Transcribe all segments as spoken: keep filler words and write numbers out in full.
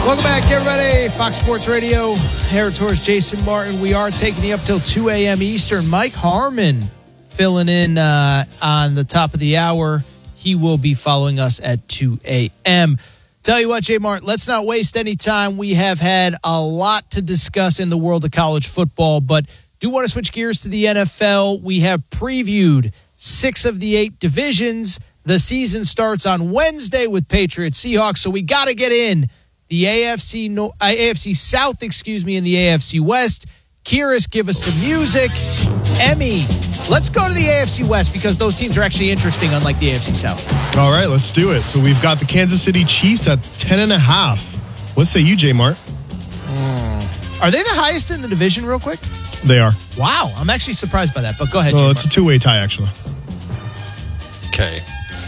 Welcome back, everybody. Fox Sports Radio, Hair Tours, Jason Martin. We are taking you up till two a.m. Eastern. Mike Harmon filling in uh, on the top of the hour. He will be following us at two a.m. Tell you what, Jay Martin, let's not waste any time. We have had a lot to discuss in the world of college football, but do want to switch gears to the N F L. We have previewed six of the eight divisions. The season starts on Wednesday with Patriots Seahawks, so we got to get in the A F C no, uh, A F C South, excuse me, and the A F C West. Kyrus, give us some music. Emmy, let's go to the A F C West because those teams are actually interesting, unlike the A F C South. All right, let's do it. So we've got the Kansas City Chiefs at ten and a half. What say you, J Mart? Mm. Are they the highest in the division, real quick? They are. Wow, I'm actually surprised by that, but go ahead, Well, J-Mart. it's a two-way tie, actually. Okay.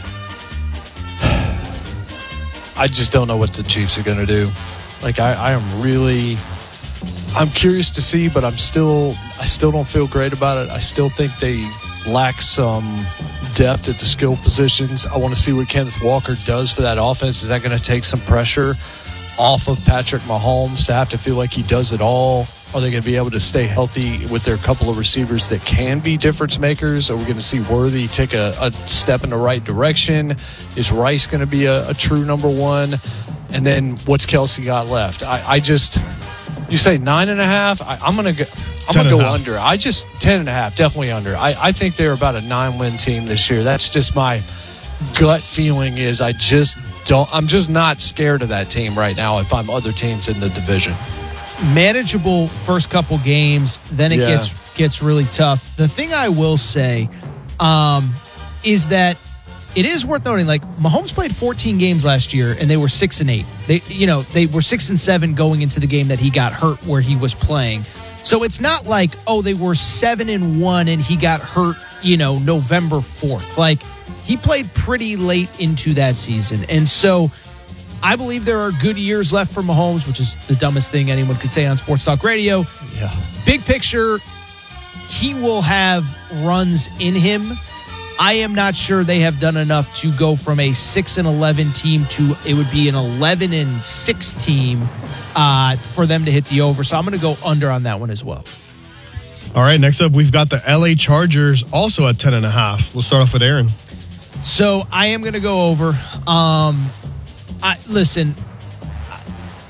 I just don't know what the Chiefs are going to do. Like, I, I am really, I'm curious to see, but I'm still, I still don't feel great about it. I still think they lack some depth at the skill positions. I want to see what Kenneth Walker does for that offense. Is that going to take some pressure off of Patrick Mahomes to have to feel like he does it all? Are they going to be able to stay healthy with their couple of receivers that can be difference makers? Are we going to see Worthy take a, a step in the right direction? Is Rice going to be a, a true number one? And then what's Kelsey got left? I, I just, you say nine and a half. I, I'm going to go. I'm going to go under. I just ten and a half, definitely under. I, I think they're about a nine-win team this year. That's just my gut feeling. Is I just don't. I'm just not scared of that team right now. If I'm other teams in the division. Manageable first couple games, then it Yeah. gets gets really tough. The thing I will say um, is that it is worth noting, like, Mahomes played fourteen games last year, and they were six and eight. They, you know, they were six and seven going into the game that he got hurt where he was playing. So it's not like, oh, they were seven and one and he got hurt, you know, November fourth. Like, he played pretty late into that season, and so I believe there are good years left for Mahomes, which is the dumbest thing anyone could say on Sports Talk Radio. Yeah. Big picture, he will have runs in him. I am not sure they have done enough to go from a six and eleven team to it would be an eleven and six team uh, for them to hit the over. So I'm going to go under on that one as well. All right, next up, we've got the L A Chargers also at ten and a half. We'll start off with Aaron. So I am going to go over. Um, I, listen, a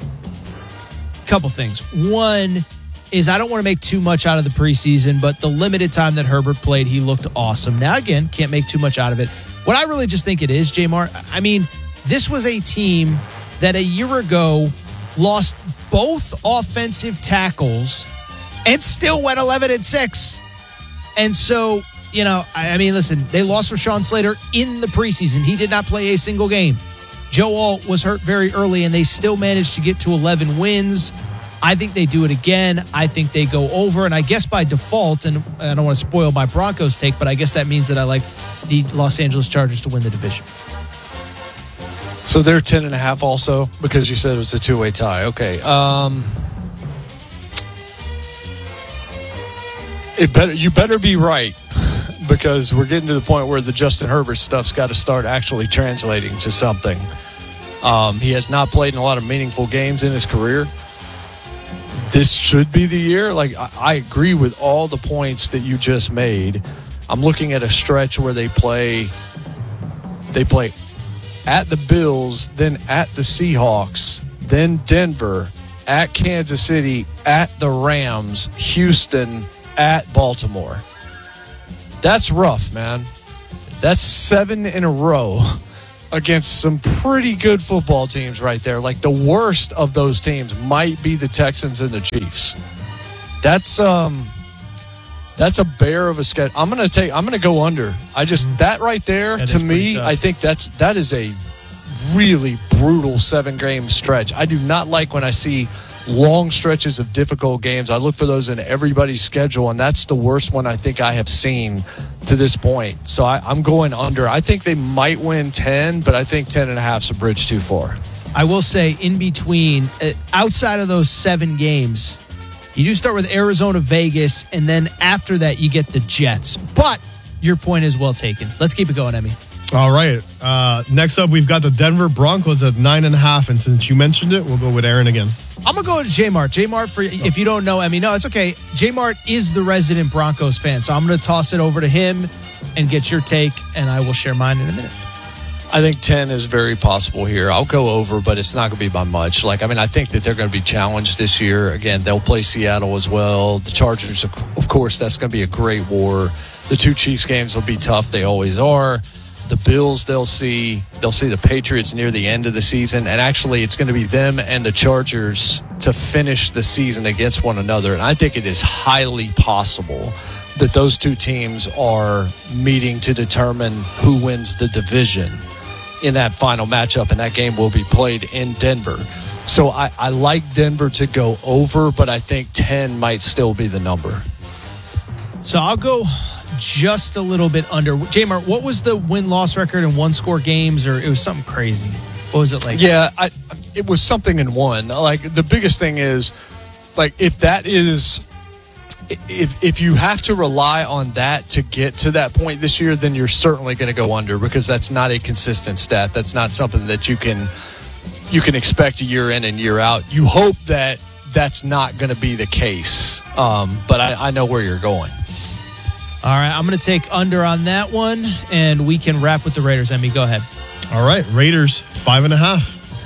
couple things. One is I don't want to make too much out of the preseason, but the limited time that Herbert played, he looked awesome. Now, again, can't make too much out of it. What I really just think it is, J-Mart, I mean, this was a team that a year ago lost both offensive tackles and still went eleven and six. And so, you know, I, I mean, listen, they lost Rashawn Slater in the preseason. He did not play a single game. Joe Alt was hurt very early, and they still managed to get to eleven wins. I think they do it again. I think they go over, and I guess by default, and I don't want to spoil my Broncos take, but I guess that means that I like the Los Angeles Chargers to win the division. So they're ten and a half also because you said it was a two-way tie. Okay. Um, it better you better be right because we're getting to the point where the Justin Herbert stuff's got to start actually translating to something. Um, he has not played in a lot of meaningful games in his career. This should be the year. Like, I, I agree with all the points that you just made. I'm looking at a stretch where they play they play at the Bills, then at the Seahawks, then Denver, at Kansas City, at the Rams, Houston, at Baltimore. That's rough, man. That's seven in a row against some pretty good football teams right there. Like, the worst of those teams might be the Texans and the Chiefs. That's um that's a bear of a schedule. I'm gonna take I'm gonna go under. I just that right there That to is pretty me, tough. I think that's that is a really brutal seven game stretch. I do not like when I see long stretches of difficult games. I look for those in everybody's schedule, and that's the worst one I think I have seen to this point. So I, I'm going under. I think they might win ten, but I think ten and a half is a bridge too far. I will say in between, uh, outside of those seven games, you do start with Arizona, Vegas, and then after that you get the Jets. But your point is well taken. Let's keep it going, Emmy. All right. Uh, next up, we've got the Denver Broncos at nine and a half. And since you mentioned it, we'll go with Aaron again. I'm going to go to J-Mart. J-Mart, for, if you don't know, I mean, no, it's okay. J-Mart is the resident Broncos fan. So I'm going to toss it over to him and get your take, and I will share mine in a minute. I think ten is very possible here. I'll go over, but it's not going to be by much. Like, I mean, I think that they're going to be challenged this year. Again, they'll play Seattle as well. The Chargers, of course, that's going to be a great war. The two Chiefs games will be tough. They always are. The Bills, they'll see they'll see the Patriots near the end of the season, and actually it's going to be them and the Chargers to finish the season against one another. And I think it is highly possible that those two teams are meeting to determine who wins the division in that final matchup, and that game will be played in Denver. So I, I like Denver to go over, but I think ten might still be the number. So I'll go just a little bit under. J-Mart, what was the win-loss record in one-score games, or it was something crazy? What was it like? Yeah, I, it was something in one. Like, the biggest thing is, like, if that is, if if you have to rely on that to get to that point this year, then you're certainly going to go under, because that's not a consistent stat. That's not something that you can you can expect year in and year out. You hope that that's not going to be the case, um, but I, I know where you're going. All right, I'm going to take under on that one, and we can wrap with the Raiders. Emmy, go ahead. All right, Raiders, five and a half.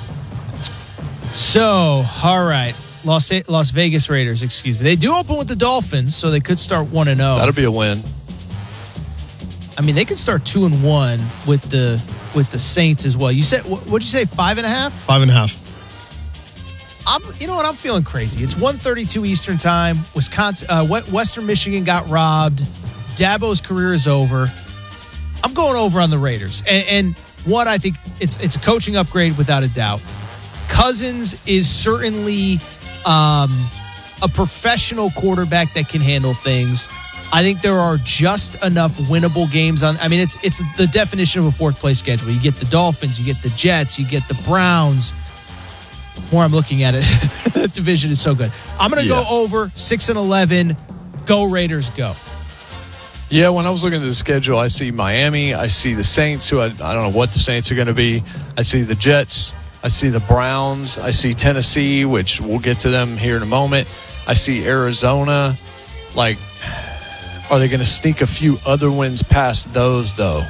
So, all right, Las Las Vegas Raiders, excuse me. They do open with the Dolphins, so they could start one and zero. That'll be a win. I mean, they could start two and one with the with the Saints as well. You said, what did you say, five and a half? Five and a half. I'm, you know what? I'm feeling crazy. It's one thirty-two Eastern time. Wisconsin, uh, Western Michigan got robbed. Dabo's career is over. I'm going over on the Raiders. And, and what I think, it's it's a coaching upgrade without a doubt. Cousins is certainly um, a professional quarterback that can handle things. I think there are just enough winnable games on. I mean, it's it's the definition of a fourth place schedule. You get the Dolphins, you get the Jets, you get the Browns. The more I'm looking at it, that division is so good. I'm going to yeah. go over six and eleven. Go Raiders, go. Yeah, when I was looking at the schedule, I see Miami. I see the Saints, who I, I don't know what the Saints are going to be. I see the Jets. I see the Browns. I see Tennessee, which we'll get to them here in a moment. I see Arizona. Like, are they going to sneak a few other wins past those, though?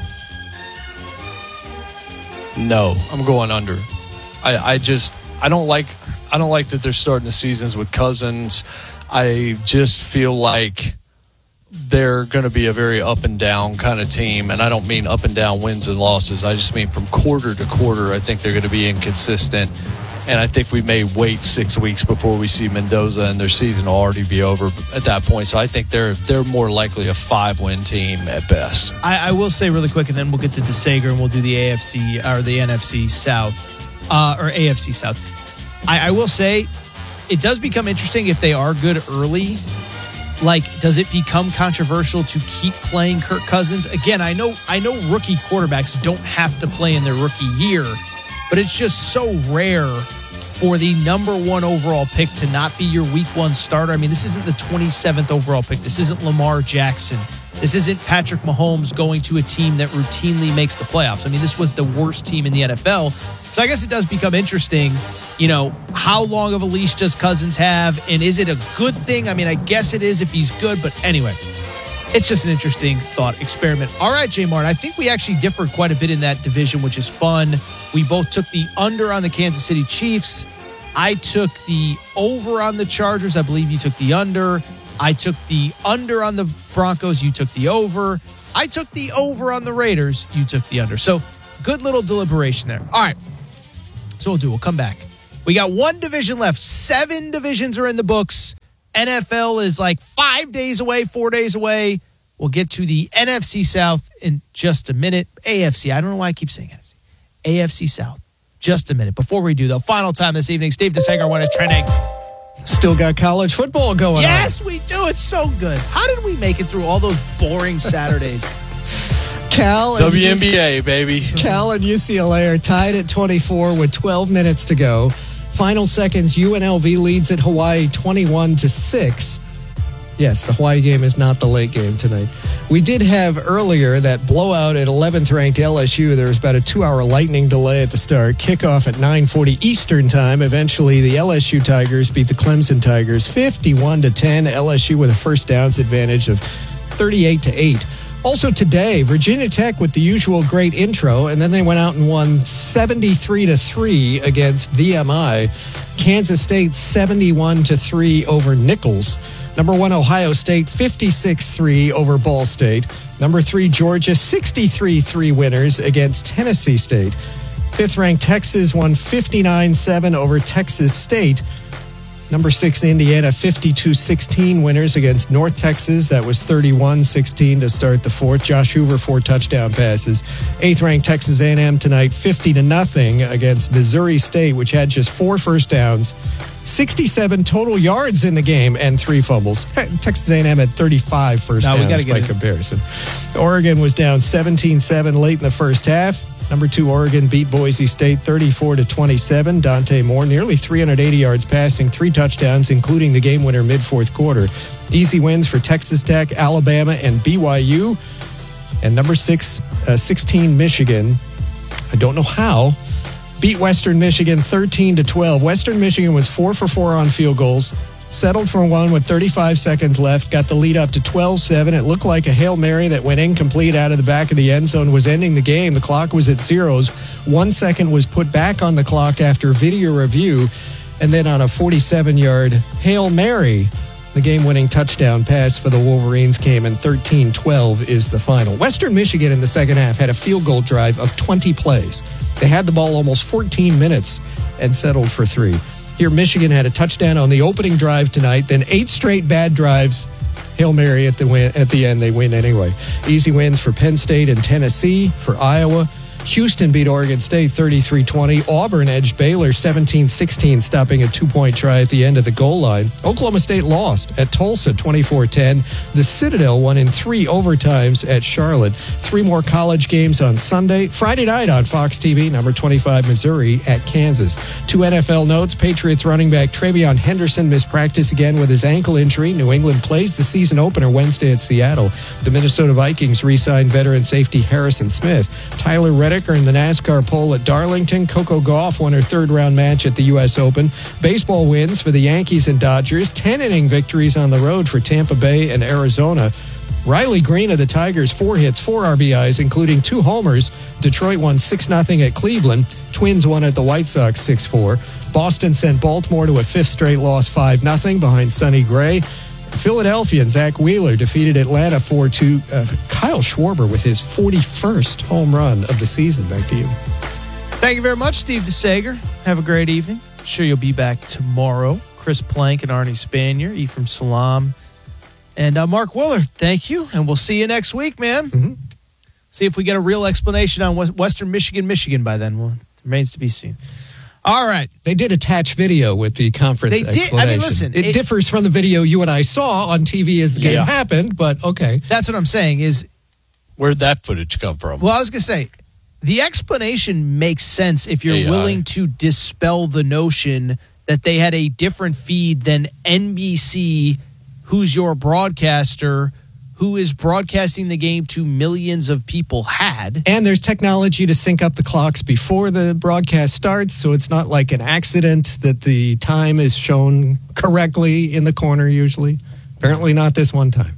No, I'm going under. I, I just I don't like I don't like that they're starting the seasons with Cousins. I just feel like they're going to be a very up and down kind of team, and I don't mean up and down wins and losses. I just mean from quarter to quarter, I think they're going to be inconsistent, and I think we may wait six weeks before we see Mendoza, and their season will already be over at that point. So I think they're they're more likely a five-win team at best. I, I will say really quick, and then we'll get to DeSager, and we'll do the A F C or the N F C South uh, or A F C South. I, I will say it does become interesting if they are good early. Like, does it become controversial to keep playing Kirk Cousins? Again, I know I know rookie quarterbacks don't have to play in their rookie year, but it's just so rare for the number one overall pick to not be your week one starter. I mean, this isn't the twenty-seventh overall pick. This isn't Lamar Jackson. This isn't Patrick Mahomes going to a team that routinely makes the playoffs. I mean, this was the worst team in the N F L. So I guess it does become interesting, you know, how long of a leash does Cousins have? And is it a good thing? I mean, I guess it is if he's good. But anyway, it's just an interesting thought experiment. All right, J-Mart, I think we actually differed quite a bit in that division, which is fun. We both took the under on the Kansas City Chiefs. I took the over on the Chargers. I believe you took the under. I took the under on the Broncos. You took the over. I took the over on the Raiders. You took the under. So good little deliberation there. All right. So we'll do. We'll come back. We got one division left. Seven divisions are in the books. N F L is like five days away, four days away. We'll get to the N F C South in just a minute. A F C. I don't know why I keep saying N F C. A F C South. Just a minute. Before we do, though, final time this evening. Steve DeSager, what is trending? Still got college football going yes, on. Yes, we do. It's so good. How did we make it through all those boring Saturdays? Cal and W N B A, baby. Cal and U C L A are tied at twenty-four with twelve minutes to go. Final seconds, U N L V leads at Hawaii twenty-one to six. Yes, the Hawaii game is not the late game tonight. We did have earlier that blowout at eleventh-ranked L S U. There was about a two-hour lightning delay at the start. Kickoff at nine forty Eastern time. Eventually, the L S U Tigers beat the Clemson Tigers fifty-one to ten. L S U with a first downs advantage of thirty-eight to eight. Also today, Virginia Tech with the usual great intro, and then they went out and won seventy-three to three against V M I. Kansas State seventy-one to three over Nichols. Number one, Ohio State, fifty-six three over Ball State. Number three, Georgia, sixty-three three winners against Tennessee State. Fifth-ranked Texas won fifty-nine seven over Texas State. Number six, Indiana, fifty-two sixteen winners against North Texas. That was thirty-one sixteen to start the fourth. Josh Hoover, four touchdown passes. Eighth-ranked Texas A and M tonight, fifty to nothing against Missouri State, which had just four first downs, sixty-seven total yards in the game, and three fumbles. Texas A and M had thirty-five first no, downs by comparison. Oregon was down seventeen seven late in the first half. Number two, Oregon beat Boise State thirty-four to twenty-seven. Dante Moore, nearly three hundred eighty yards passing, three touchdowns, including the game winner mid-fourth quarter. Easy wins for Texas Tech, Alabama, and B Y U. And number six, uh, sixteen, Michigan. I don't know how. Beat Western Michigan thirteen to twelve. Western Michigan was four for four on field goals. Settled for one with thirty-five seconds left. Got the lead up to twelve seven. It looked like a Hail Mary that went incomplete out of the back of the end zone was ending the game. The clock was at zeros. One second was put back on the clock after video review. And then on a forty-seven-yard Hail Mary, the game-winning touchdown pass for the Wolverines came, and thirteen twelve is the final. Western Michigan in the second half had a field goal drive of twenty plays. They had the ball almost fourteen minutes and settled for three. Here, Michigan had a touchdown on the opening drive tonight, then eight straight bad drives. Hail Mary at the win, at the end, they win anyway. Easy wins for Penn State and Tennessee, for Iowa. Houston beat Oregon State thirty-three twenty. Auburn edged Baylor seventeen sixteen, stopping a two-point try at the end of the goal line. Oklahoma State lost at Tulsa twenty-four ten. The Citadel won in three overtimes at Charlotte. Three more college games on Sunday. Friday night on Fox T V, number twenty-five, Missouri at Kansas. Two N F L notes. Patriots running back Travion Henderson missed practice again with his ankle injury. New England plays the season opener Wednesday at Seattle. The Minnesota Vikings re-signed veteran safety Harrison Smith. Tyler Reddick earned the NASCAR pole at Darlington. Coco Gauff won her third-round match at the U S Open. Baseball wins for the Yankees and Dodgers. ten-inning victories on the road for Tampa Bay and Arizona. Riley Green of the Tigers, four hits, four R B Is, including two homers. Detroit won six nothing at Cleveland. Twins won at the White Sox six four. Boston sent Baltimore to a fifth straight loss five nothing behind Sonny Gray. Philadelphia and Zach Wheeler defeated Atlanta four two. Uh, Kyle Schwarber with his forty-first home run of the season. Back to you. Thank you very much, Steve DeSager. Have a great evening. Sure you'll be back tomorrow. Chris Plank and Arnie Spanier, Ephraim Salam, and uh, Mark Willard. Thank you, and we'll see you next week, man. Mm-hmm. See if we get a real explanation on Western Michigan, Michigan by then. Well, it remains to be seen. All right. They did attach video with the conference they did. explanation. I mean, listen. It, it differs from the video you and I saw on T V as the game yeah. happened, but okay. That's what I'm saying is. Where'd that footage come from? Well, I was going to say, the explanation makes sense if you're A I. willing to dispel the notion that they had a different feed than N B C, who's your broadcaster, who is broadcasting the game to millions of people, had. And there's technology to sync up the clocks before the broadcast starts, so it's not like an accident that the time is shown correctly in the corner usually. Apparently not this one time.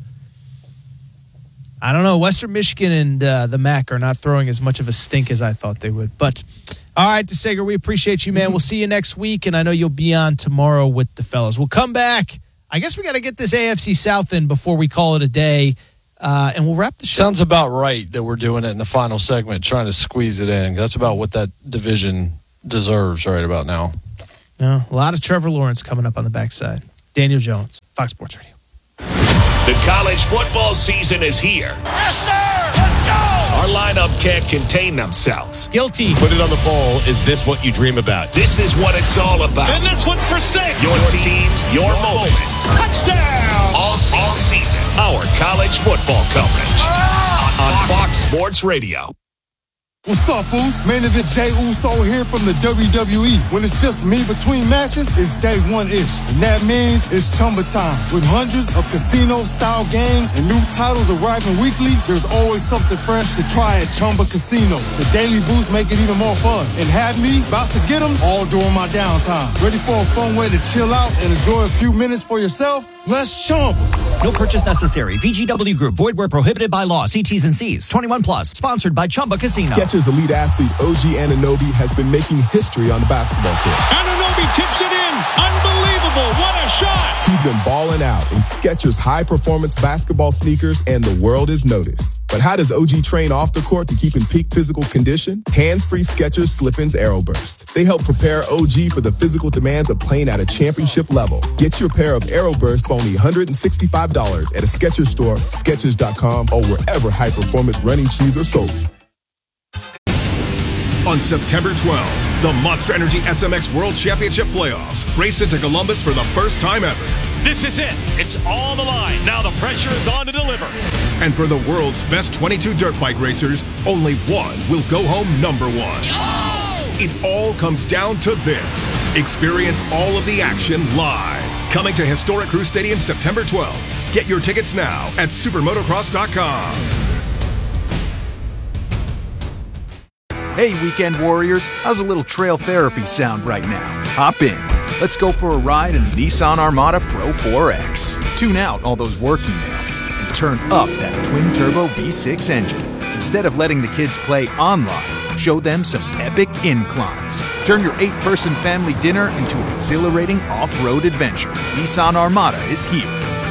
I don't know. Western Michigan and uh, the M A C are not throwing as much of a stink as I thought they would. But, all right, DeSager, we appreciate you, man. Mm-hmm. We'll see you next week, and I know you'll be on tomorrow with the fellas. We'll come back. I guess we got to get this A F C South in before we call it a day, uh, and we'll wrap the show. Sounds about right that we're doing it in the final segment, trying to squeeze it in. That's about what that division deserves right about now. No, a lot of Trevor Lawrence coming up on the backside. Daniel Jones, Fox Sports Radio. The college football season is here. Yes, sir! Let's go! Our lineup can't contain themselves. Guilty. Put it on the bowl. Is this what you dream about? This is what it's all about. And this one's for six. Your teams, your moments. Touchdown! All season. All season. Our college football coverage. Ah! On Fox Sports Radio. What's up, Foos? Man of the Jey Uso here from the W W E. When it's just me between matches, it's day one-ish. And that means it's Chumba time. With hundreds of casino-style games and new titles arriving weekly, there's always something fresh to try at Chumba Casino. The daily boosts make it even more fun. And have me about to get them all during my downtime. Ready for a fun way to chill out and enjoy a few minutes for yourself? Let's Chumba. No purchase necessary. V G W Group. Void where prohibited by law. See T's and C's. twenty-one plus. Sponsored by Chumba Casino. Skechers elite athlete O G Anunoby has been making history on the basketball court. Anunoby tips it in. Unbelievable. What a shot. He's been balling out in Skechers high-performance basketball sneakers, and the world is noticed. But how does O G train off the court to keep in peak physical condition? Hands-free Skechers Slip-ins Aeroburst. They help prepare O G for the physical demands of playing at a championship level. Get your pair of Aeroburst for only one hundred sixty-five dollars at a Skechers store, Skechers dot com, or wherever high-performance running shoes are sold. On September twelfth, the Monster Energy S M X World Championship Playoffs race into Columbus for the first time ever. This is it. It's all on the line. Now the pressure is on to deliver. And for the world's best twenty-two dirt bike racers, only one will go home number one. Oh! It all comes down to this. Experience all of the action live. Coming to historic Crew Stadium September twelfth. Get your tickets now at supermotocross dot com. Hey, weekend warriors, how's a little trail therapy sound right now? Hop in. Let's go for a ride in the Nissan Armada Pro four X. Tune out all those work emails and turn up that twin-turbo V six engine. Instead of letting the kids play online, show them some epic inclines. Turn your eight-person family dinner into an exhilarating off-road adventure. Nissan Armada is here.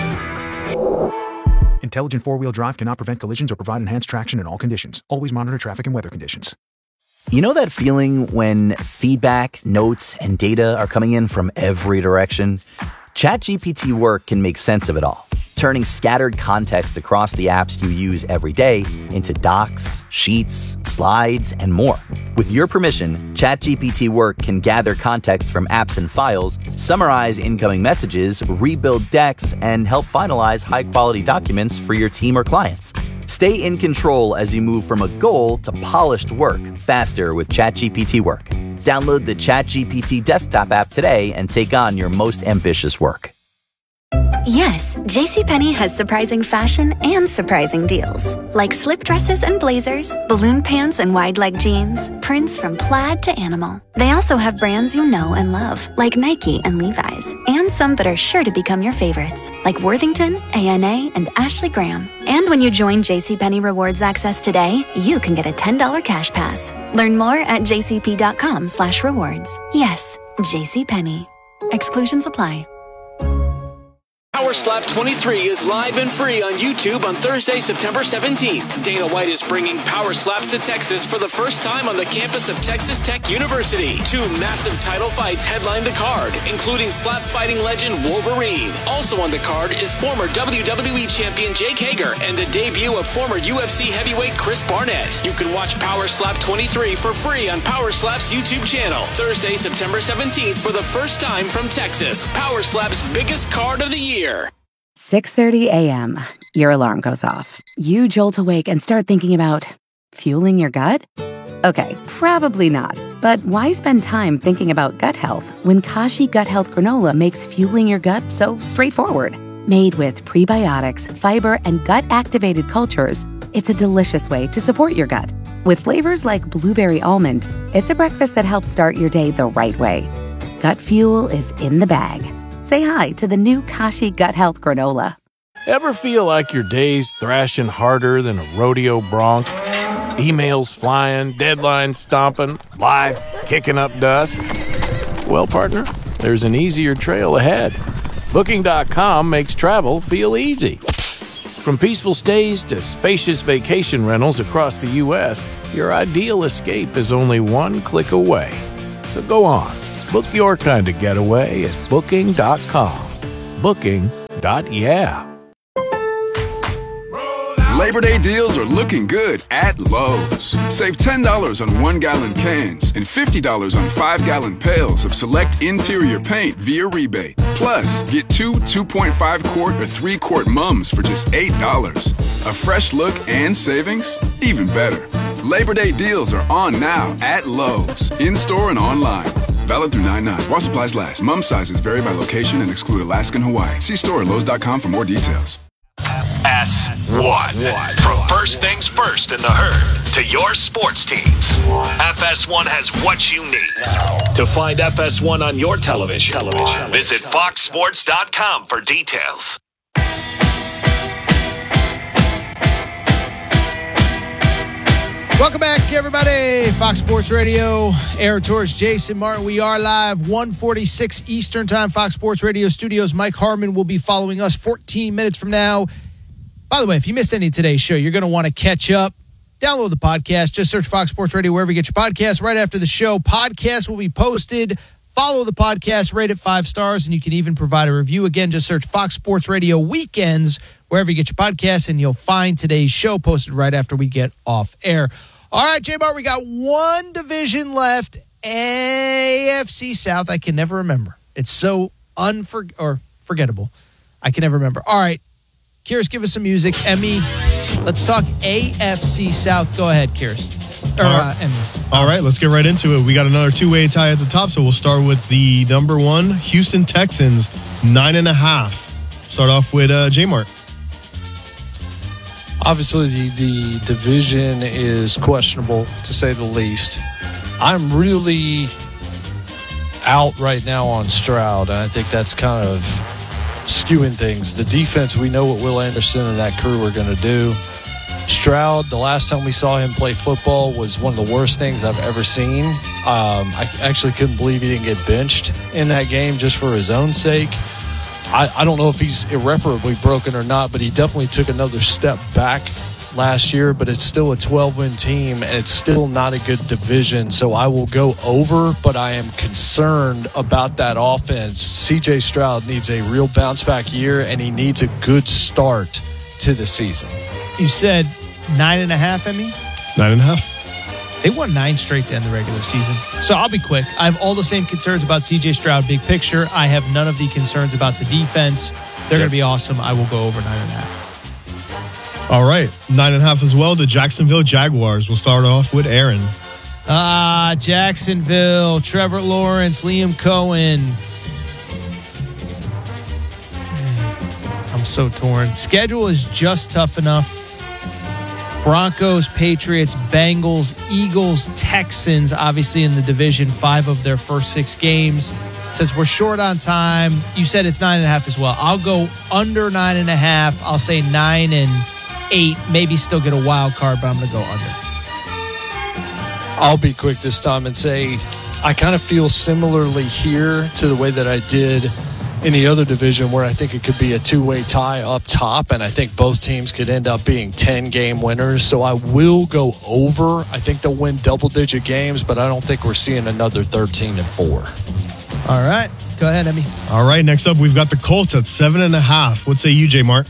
Intelligent four-wheel drive cannot prevent collisions or provide enhanced traction in all conditions. Always monitor traffic and weather conditions. You know that feeling when feedback, notes, and data are coming in from every direction? ChatGPT Work can make sense of it all, turning scattered context across the apps you use every day into docs, sheets, slides, and more. With your permission, ChatGPT Work can gather context from apps and files, summarize incoming messages, rebuild decks, and help finalize high-quality documents for your team or clients. Stay in control as you move from a goal to polished work faster with ChatGPT Work. Download the ChatGPT desktop app today and take on your most ambitious work. Yes, JCPenney has surprising fashion and surprising deals. Like slip dresses and blazers, balloon pants and wide leg jeans, prints from plaid to animal. They also have brands you know and love, like Nike and Levi's, and some that are sure to become your favorites, like Worthington, A N A, and Ashley Graham. And when you join JCPenney Rewards Access today, you can get a ten dollars cash pass. Learn more at jcp.com slash rewards. Yes, JCPenney. Exclusions apply. Power Slap twenty-three is live and free on YouTube on Thursday, September seventeenth. Dana White is bringing Power Slaps to Texas for the first time on the campus of Texas Tech University. Two massive title fights headline the card, including slap fighting legend Wolverine. Also on the card is former W W E champion Jake Hager and the debut of former U F C heavyweight Chris Barnett. You can watch Power Slap twenty-three for free on Power Slap's YouTube channel. Thursday, September seventeenth for the first time from Texas. Power Slap's biggest card of the year. six thirty a.m. Your alarm goes off. You jolt awake and start thinking about fueling your gut? Okay, probably not. But why spend time thinking about gut health when Kashi Gut Health Granola makes fueling your gut so straightforward? Made with prebiotics, fiber, and gut-activated cultures, it's a delicious way to support your gut. With flavors like blueberry almond, it's a breakfast that helps start your day the right way. Gut fuel is in the bag. Say hi to the new Kashi Gut Health Granola. Ever feel like your day's thrashing harder than a rodeo bronc? Emails flying, deadlines stomping, life kicking up dust? Well, partner, there's an easier trail ahead. Booking dot com makes travel feel easy. From peaceful stays to spacious vacation rentals across the U S, your ideal escape is only one click away. So go on. Book your kind of getaway at booking dot com. Booking. Yeah. Labor Day deals are looking good at Lowe's. Save ten dollars on one-gallon cans and fifty dollars on five-gallon pails of select interior paint via rebate. Plus, get two two point five quart or three quart mums for just eight dollars. A fresh look and savings? Even better. Labor Day deals are on now at Lowe's, in-store and online. Valid through nine nine. While supplies last. Mum sizes vary by location and exclude Alaska and Hawaii. See store at Lowe's dot com for more details. S one. From first things first in the herd to your sports teams, F S one has what you need. To find F S one on your television, television. visit fox sports dot com for details. Welcome back, everybody. Fox Sports Radio, Aaron Torres, Jason Martin. We are live, one forty-six Eastern Time, Fox Sports Radio Studios. Mike Harmon will be following us fourteen minutes from now. By the way, if you missed any of today's show, you're going to want to catch up. Download the podcast. Just search Fox Sports Radio wherever you get your podcast. Right after the show, podcast will be posted. Follow the podcast, rate it five stars, and you can even provide a review. Again, just search Fox Sports Radio Weekends wherever you get your podcast, and you'll find today's show posted right after we get off air. All right, J-Bar, we got one division left, A F C South. I can never remember. It's so unfor- or forgettable. I can never remember. All right, Kyrus, give us some music. Emmy, let's talk A F C South. Go ahead, Kyrus. Or, All right. Uh, Emmy. All right, let's get right into it. We got another two-way tie at the top, so we'll start with the number one, Houston Texans, nine and a half. Start off with uh, J-Mart. Obviously, the, the division is questionable, to say the least. I'm really out right now on Stroud, and I think that's kind of skewing things. The defense, we know what Will Anderson and that crew are going to do. Stroud, the last time we saw him play football was one of the worst things I've ever seen. Um, I actually couldn't believe he didn't get benched in that game just for his own sake. I, I don't know if he's irreparably broken or not, but he definitely took another step back last year, but it's still a twelve-win team, and it's still not a good division, so I will go over, but I am concerned about that offense. C J Stroud needs a real bounce-back year, and he needs a good start to the season. You said nine and a half, Emmy? Nine and a half. They won nine straight to end the regular season. So I'll be quick. I have all the same concerns about C J Stroud, big picture. I have none of the concerns about the defense. They're going to be awesome. I will go over nine and a half. All right, nine and a half as well. The Jacksonville Jaguars. We'll start off with Aaron. Ah, Jacksonville, Trevor Lawrence, Liam Cohen. I'm so torn. Schedule is just tough enough. Broncos, Patriots, Bengals, Eagles, Texans, obviously in the division, five of their first six games. Since we're short on time, you said it's nine and a half as well. I'll go under nine and a half. I'll say nine and eight, maybe still get a wild card, but I'm going to go under. I'll be quick this time and say I kind of feel similarly here to the way that I did in the other division, where I think it could be a two-way tie up top, and I think both teams could end up being ten-game winners. So I will go over. I think they'll win double-digit games, but I don't think we're seeing another thirteen and four. All right. Go ahead, Emmy. All right, next up, we've got the Colts at seven and a half. What say you, J-Mart?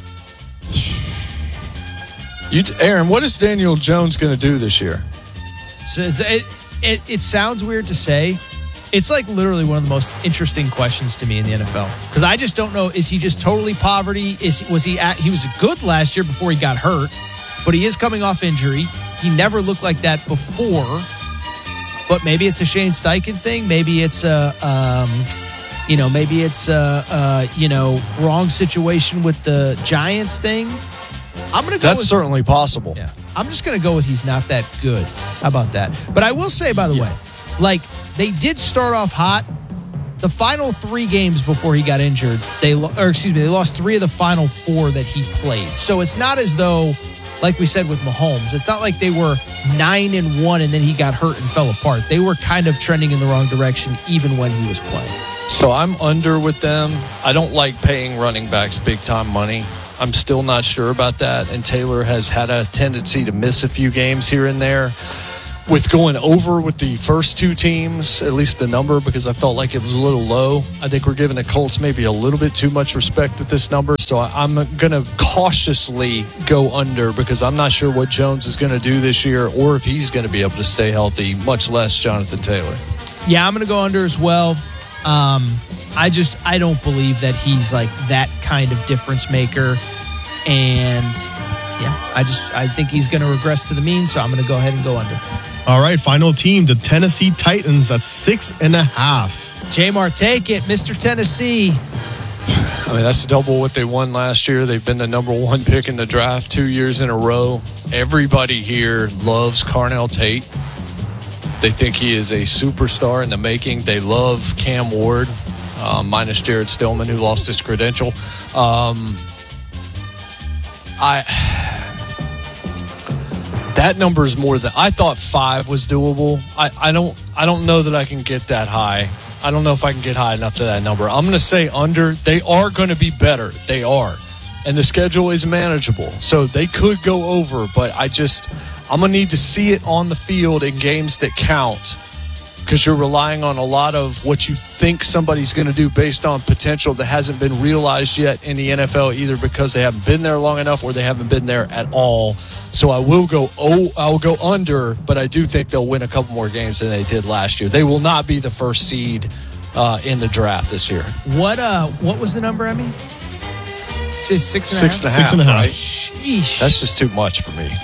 You, Aaron, what is Daniel Jones going to do this year? So it's, it, it, it sounds weird to say. It's like literally one of the most interesting questions to me in the N F L, because I just don't know. Is he just totally poverty? Is was he at, he was good last year before he got hurt, but he is coming off injury. He never looked like that before. But maybe it's a Shane Steichen thing. Maybe it's a um, you know maybe it's a, a you know wrong situation with the Giants thing. I'm gonna go. That's with, certainly possible. Yeah, I'm just gonna go with he's not that good. How about that? But I will say, by the yeah. way, like. They did start off hot. The final three games before he got injured, they or excuse me, they lost three of the final four that he played. So it's not as though, like we said with Mahomes, it's not like they were nine and one and then he got hurt and fell apart. They were kind of trending in the wrong direction even when he was playing. So I'm under with them. I don't like paying running backs big time money. I'm still not sure about that. And Taylor has had a tendency to miss a few games here and there. With going over with the first two teams, at least the number, because I felt like it was a little low. I think we're giving the Colts maybe a little bit too much respect with this number. So I'm going to cautiously go under, because I'm not sure what Jones is going to do this year or if he's going to be able to stay healthy, much less Jonathan Taylor. Yeah, I'm going to go under as well. Um, I just, I don't believe that he's like that kind of difference maker. And yeah, I just I think he's going to regress to the mean, so I'm going to go ahead and go under. All right, final team, the Tennessee Titans at six and a half. J-Mar, take it, Mister Tennessee. I mean, that's double what they won last year. They've been the number one pick in the draft two years in a row. Everybody here loves Carnell Tate. They think he is a superstar in the making. They love Cam Ward, um, minus Jared Stillman, who lost his credential. Um, I that number is more than I thought. Five was doable. I, I don't I don't know that I can get that high. I don't know if I can get high enough to that number. I'm going to say under. They are going to be better. They are. And the schedule is manageable. So they could go over, but I just, I'm going to need to see it on the field in games that count, because you're relying on a lot of what you think somebody's going to do based on potential that hasn't been realized yet in the N F L, either because they haven't been there long enough or they haven't been there at all. So I will go oh, I'll go under, but I do think they'll win a couple more games than they did last year. They will not be the first seed uh, in the draft this year. What uh what was the number, Emmy? Just six and a six half? and a half. Six and a half. Right? Sheesh. That's just too much for me.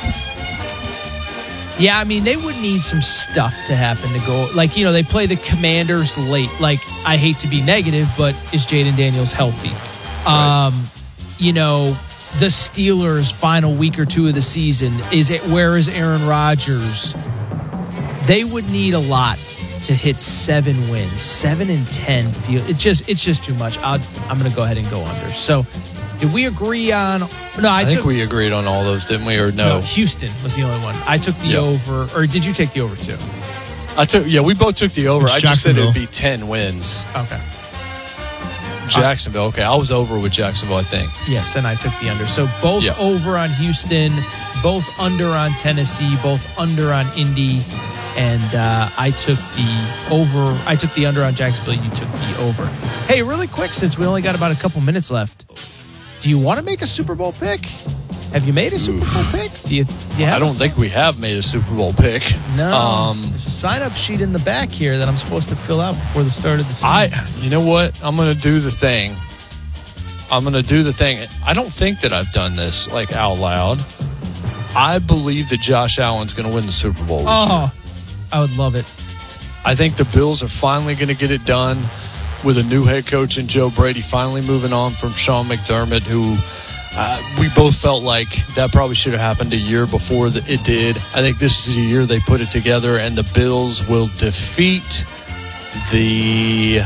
Yeah, I mean, they would need some stuff to happen to go. Like, you know, they play the Commanders late. Like, I hate to be negative, but is Jaden Daniels healthy? Right. Um, you know, the Steelers' final week or two of the season, is it? Where is Aaron Rodgers? They would need a lot to hit seven wins. Seven and ten feel it just it's just too much. I'll, I'm going to go ahead and go under. So, did we agree on? No, I, I took, think we agreed on all those, didn't we? Or no? no? Houston was the only one. I took the Yep. over, or did you take the over too? I took. Yeah, we both took the over. It's I just said it Jacksonville. would be ten wins. Okay. Jacksonville. Okay, I was over with Jacksonville, I think. Yes, and I took the under. So both Yeah. over on Houston, both under on Tennessee, both under on Indy, and uh, I took the over. I took the under on Jacksonville. You took the over. Hey, really quick, since we only got about a couple minutes left, do you want to make a Super Bowl pick? Have you made a Super Bowl pick? Do you? do you have I don't think we have made a Super Bowl pick. No. Um, There's a sign-up sheet in the back here that I'm supposed to fill out before the start of the season. I. You know what? I'm going to do the thing. I'm going to do the thing. I don't think that I've done this like out loud. I believe that Josh Allen's going to win the Super Bowl. This oh, year. I would love it. I think the Bills are finally going to get it done with a new head coach in Joe Brady, finally moving on from Sean McDermott, who uh, we both felt like that probably should have happened a year before the, it did. I think this is a year they put it together, and the Bills will defeat the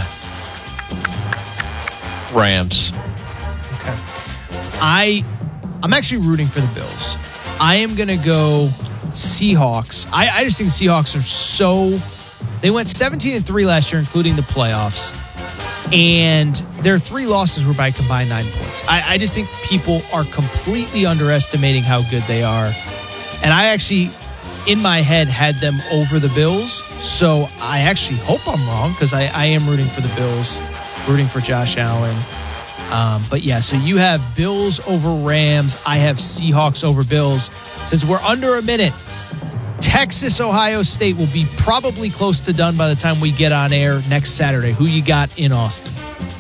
Rams. Okay. I, I'm actually rooting for the Bills. I am going to go Seahawks. I, I just think the Seahawks are so... They went seventeen and three last year, including the playoffs. And their three losses were by combined nine points. I, I just think people are completely underestimating how good they are. And I actually, in my head, had them over the Bills. So I actually hope I'm wrong, because I, I am rooting for the Bills, rooting for Josh Allen. Um, but yeah, so you have Bills over Rams. I have Seahawks over Bills. Since we're under a minute, Texas, Ohio State will be probably close to done by the time we get on air next Saturday. Who you got in Austin?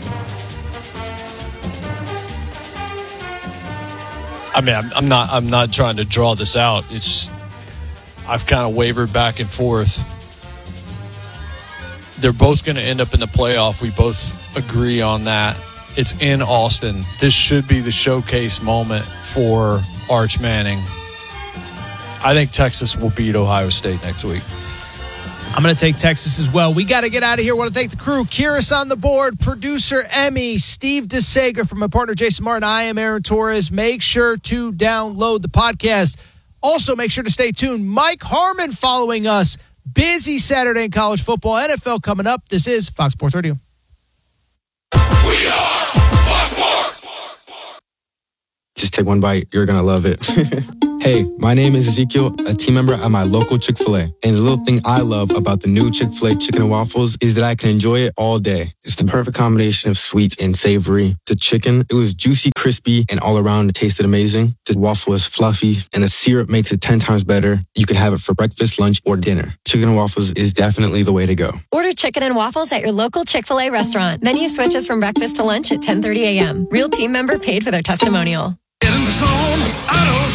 I mean, I'm, I'm not. I'm not trying to draw this out. It's. I've kind of wavered back and forth. They're both going to end up in the playoff. We both agree on that. It's in Austin. This should be the showcase moment for Arch Manning. I think Texas will beat Ohio State next week. I'm going to take Texas as well. We got to get out of here. I want to thank the crew. Kyrus on the board, producer Emmy, Steve DeSager from my partner Jason Martin. I am Aaron Torres. Make sure to download the podcast. Also, make sure to stay tuned. Mike Harmon following us. Busy Saturday in college football. N F L coming up. This is Fox Sports Radio. We are Fox Sports. Just take one bite. You're going to love it. Hey, my name is Ezekiel, a team member at my local Chick-fil-A. And the little thing I love about the new Chick-fil-A chicken and waffles is that I can enjoy it all day. It's the perfect combination of sweet and savory. The chicken, it was juicy, crispy, and all around it tasted amazing. The waffle is fluffy, and the syrup makes it ten times better. You can have it for breakfast, lunch, or dinner. Chicken and waffles is definitely the way to go. Order chicken and waffles at your local Chick-fil-A restaurant. Menu switches from breakfast to lunch at ten thirty a.m. Real team member paid for their testimonial. Get in the zone, I don't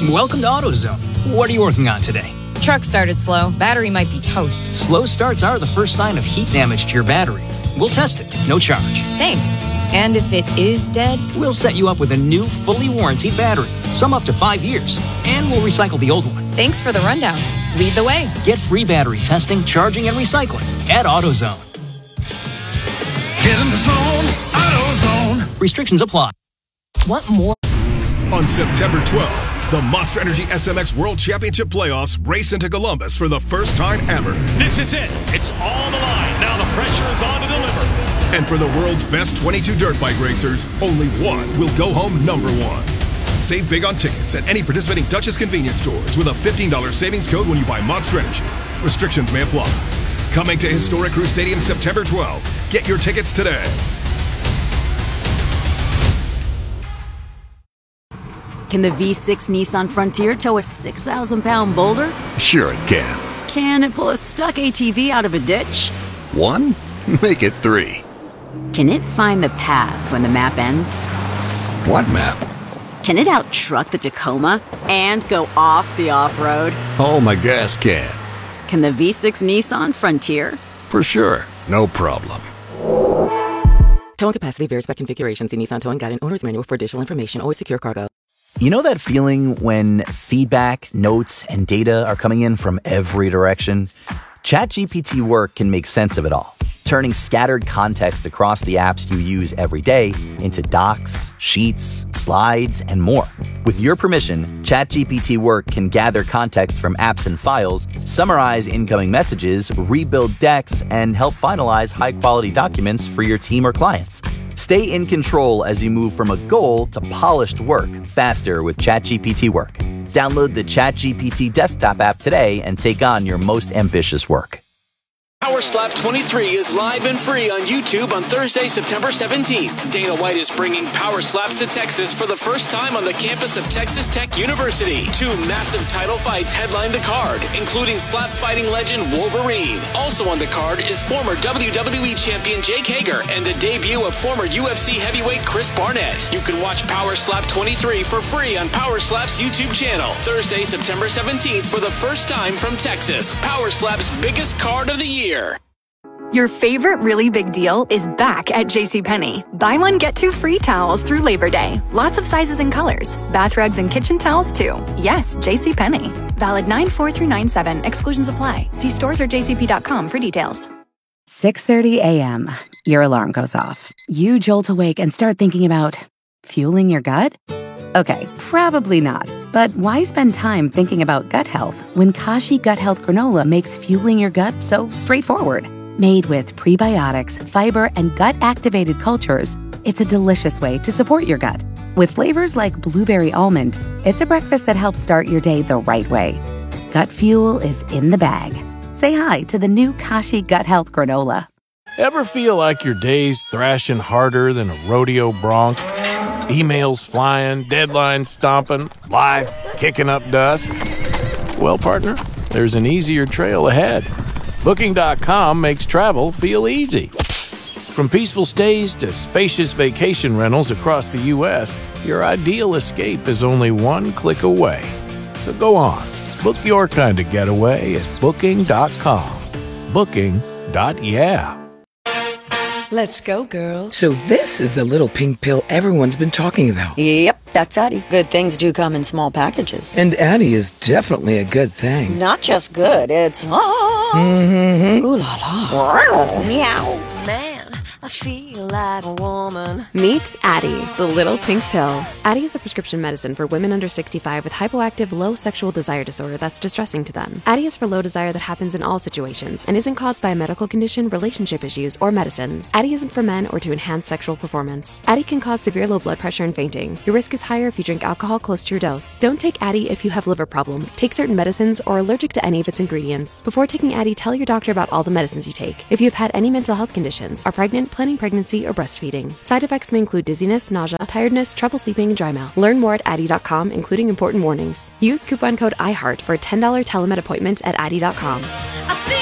Welcome to AutoZone. What are you working on today? Truck started slow. Battery might be toast. Slow starts are the first sign of heat damage to your battery. We'll test it, no charge. Thanks. And if it is dead? We'll set you up with a new, fully warranted battery, some up to five years, and we'll recycle the old one. Thanks for the rundown. Lead the way. Get free battery testing, charging, and recycling at AutoZone. Get in the zone, AutoZone. Restrictions apply. What more? On September twelfth, the Monster Energy S M X World Championship Playoffs race into Columbus for the first time ever. This is it. It's all on the line. Now the pressure is on to deliver. And for the world's best twenty-two dirt bike racers, only one will go home number one. Save big on tickets at any participating Dutchess convenience stores with a fifteen dollars savings code when you buy Monster Energy. Restrictions may apply. Coming to Historic Crew Stadium September twelfth. Get your tickets today. Can the V six Nissan Frontier tow a six thousand pound boulder? Sure it can. Can it pull a stuck A T V out of a ditch? One? Make it three. Can it find the path when the map ends? What map? Can it out-truck the Tacoma and go off the off-road? Oh, my gas can. Can the V six Nissan Frontier? For sure. No problem. Towing capacity varies by configuration. See Nissan Towing Guide and Owner's Manual for additional information. Always secure cargo. You know that feeling when feedback, notes, and data are coming in from every direction? ChatGPT Work can make sense of it all, turning scattered context across the apps you use every day into docs, sheets, slides, and more. With your permission, ChatGPT Work can gather context from apps and files, summarize incoming messages, rebuild decks, and help finalize high-quality documents for your team or clients. Stay in control as you move from a goal to polished work faster with ChatGPT Work. Download the ChatGPT desktop app today and take on your most ambitious work. Power Slap twenty-three is live and free on YouTube on Thursday, September seventeenth. Dana White is bringing Power Slaps to Texas for the first time on the campus of Texas Tech University. Two massive title fights headline the card, including slap fighting legend Wolverine. Also on the card is former W W E champion Jake Hager and the debut of former U F C heavyweight Chris Barnett. You can watch Power Slap twenty-three for free on Power Slap's YouTube channel. Thursday, September seventeenth for the first time from Texas. Power Slap's biggest card of the year. Your favorite really big deal is back at JCPenney. Buy one, get two free towels through Labor Day. Lots of sizes and colors. Bath rugs and kitchen towels, too. Yes, JCPenney. Valid nine four through nine seven. Exclusions apply. See stores or j c p dot com for details. six thirty a.m. Your alarm goes off. You jolt awake and start thinking about fueling your gut? Okay, probably not. But why spend time thinking about gut health when Kashi Gut Health Granola makes fueling your gut so straightforward? Made with prebiotics, fiber, and gut-activated cultures, it's a delicious way to support your gut. With flavors like blueberry almond, it's a breakfast that helps start your day the right way. Gut fuel is in the bag. Say hi to the new Kashi Gut Health Granola. Ever feel like your day's thrashing harder than a rodeo bronc? Emails flying, deadlines stomping, life kicking up dust? Well, partner, there's an easier trail ahead. Booking dot com makes travel feel easy. From peaceful stays to spacious vacation rentals across the U S, your ideal escape is only one click away. So go on, book your kind of getaway at Booking dot com. Booking. Yeah. Let's go, girls. So this is the little pink pill everyone's been talking about. Yep, that's Addie. Good things do come in small packages. And Addie is definitely a good thing. Not just good, it's... Ah. Mm-hmm. Ooh la la. Meow. Man, I feel like a woman. Meet Addie, the little pink pill. Addie is a prescription medicine for women under sixty-five with hypoactive low sexual desire disorder that's distressing to them. Addie is for low desire that happens in all situations and isn't caused by a medical condition, relationship issues, or medicines. Addie isn't for men or to enhance sexual performance. Addie can cause severe low blood pressure and fainting. Your risk is higher if you drink alcohol close to your dose. Don't take Addie if you have liver problems, take certain medicines, or are allergic to any of its ingredients. Before taking Addie, tell your doctor about all the medicines you take. If you have had any mental health conditions, are pregnant, planning pregnancy, or breastfeeding. Side effects may include dizziness, nausea, tiredness, trouble sleeping, and dry mouth. Learn more at Addie dot com, including important warnings. Use coupon code I heart for a ten dollars telemed appointment at Addie dot com. I feel